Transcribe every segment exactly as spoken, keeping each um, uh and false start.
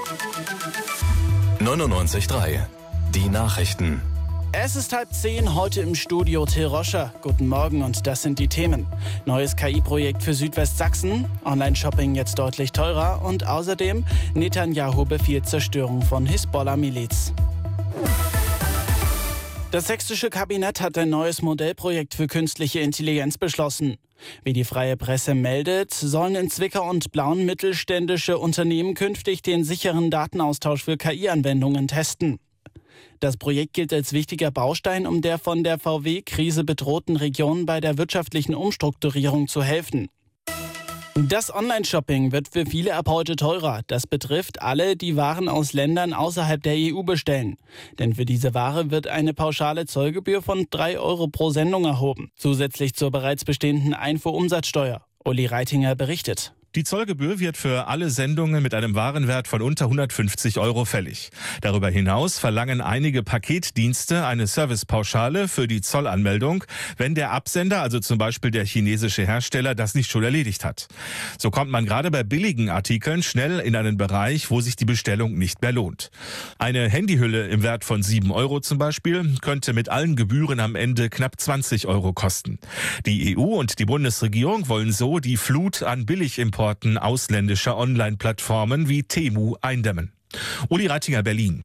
neunundneunzig Komma drei. Die Nachrichten. Es ist halb zehn, heute im Studio Till Roscher. Guten Morgen und das sind die Themen. Neues K I-Projekt für Südwestsachsen, Online-Shopping jetzt deutlich teurer und außerdem Netanyahu befiehlt Zerstörung von Hisbollah-Miliz. Das sächsische Kabinett hat ein neues Modellprojekt für künstliche Intelligenz beschlossen. Wie die Freie Presse meldet, sollen in Zwickau und Blauen mittelständische Unternehmen künftig den sicheren Datenaustausch für K I-Anwendungen testen. Das Projekt gilt als wichtiger Baustein, um der von der V W-Krise bedrohten Region bei der wirtschaftlichen Umstrukturierung zu helfen. Das Online-Shopping wird für viele ab heute teurer. Das betrifft alle, die Waren aus Ländern außerhalb der E U bestellen. Denn für diese Ware wird eine pauschale Zollgebühr von drei Euro pro Sendung erhoben. Zusätzlich zur bereits bestehenden Einfuhrumsatzsteuer. Uli Reitinger berichtet. Die Zollgebühr wird für alle Sendungen mit einem Warenwert von unter hundertfünfzig Euro fällig. Darüber hinaus verlangen einige Paketdienste eine Servicepauschale für die Zollanmeldung, wenn der Absender, also zum Beispiel der chinesische Hersteller, das nicht schon erledigt hat. So kommt man gerade bei billigen Artikeln schnell in einen Bereich, wo sich die Bestellung nicht mehr lohnt. Eine Handyhülle im Wert von sieben Euro zum Beispiel könnte mit allen Gebühren am Ende knapp zwanzig Euro kosten. Die E U und die Bundesregierung wollen so die Flut an Billigimporten ausländischer Online-Plattformen wie Temu eindämmen. Uli Reitinger, Berlin.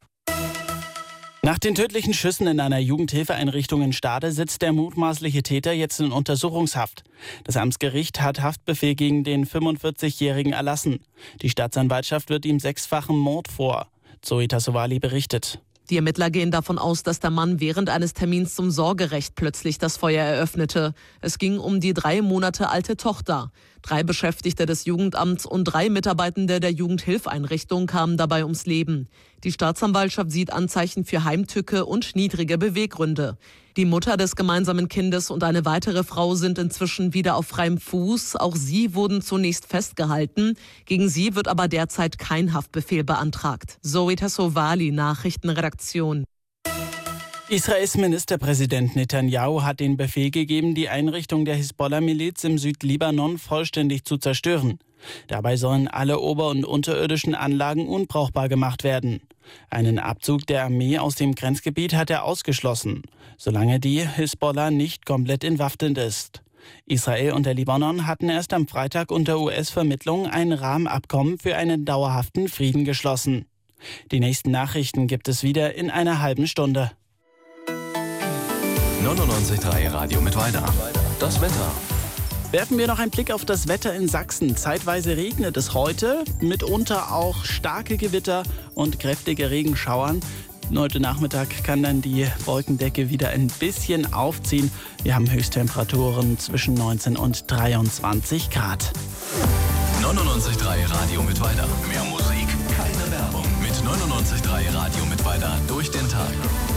Nach den tödlichen Schüssen in einer Jugendhilfeeinrichtung in Stade sitzt der mutmaßliche Täter jetzt in Untersuchungshaft. Das Amtsgericht hat Haftbefehl gegen den fünfundvierzigjährigen erlassen. Die Staatsanwaltschaft wirft ihm sechsfachen Mord vor. Zoe Tassovali berichtet. Die Ermittler gehen davon aus, dass der Mann während eines Termins zum Sorgerecht plötzlich das Feuer eröffnete. Es ging um die drei Monate alte Tochter. Drei Beschäftigte des Jugendamts und drei Mitarbeitende der Jugendhilfeinrichtung kamen dabei ums Leben. Die Staatsanwaltschaft sieht Anzeichen für Heimtücke und niedrige Beweggründe. Die Mutter des gemeinsamen Kindes und eine weitere Frau sind inzwischen wieder auf freiem Fuß. Auch sie wurden zunächst festgehalten. Gegen sie wird aber derzeit kein Haftbefehl beantragt. Zoe Tassovali, Nachrichtenredaktion. Israels Ministerpräsident Netanyahu hat den Befehl gegeben, die Einrichtung der Hisbollah-Miliz im Südlibanon vollständig zu zerstören. Dabei sollen alle ober- und unterirdischen Anlagen unbrauchbar gemacht werden. Einen Abzug der Armee aus dem Grenzgebiet hat er ausgeschlossen, solange die Hisbollah nicht komplett entwaffnet ist. Israel und der Libanon hatten erst am Freitag unter U S-Vermittlung ein Rahmenabkommen für einen dauerhaften Frieden geschlossen. Die nächsten Nachrichten gibt es wieder in einer halben Stunde. neunundneunzig Komma drei Radio Mittweida. Das Wetter. Werfen wir noch einen Blick auf das Wetter in Sachsen. Zeitweise regnet es heute, mitunter auch starke Gewitter und kräftige Regenschauern. Heute Nachmittag kann dann die Wolkendecke wieder ein bisschen aufziehen. Wir haben Höchsttemperaturen zwischen neunzehn und dreiundzwanzig Grad. neunundneunzig Komma drei Radio Mittweida. Mehr Musik, keine Werbung. Mit neunundneunzig Komma drei Radio Mittweida durch den Tag.